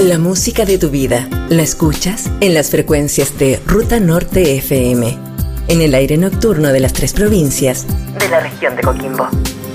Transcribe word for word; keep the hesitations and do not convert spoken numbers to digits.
La música de tu vida la escuchas en las frecuencias de Ruta Norte F M, en el aire nocturno de las tres provincias de la región de Coquimbo.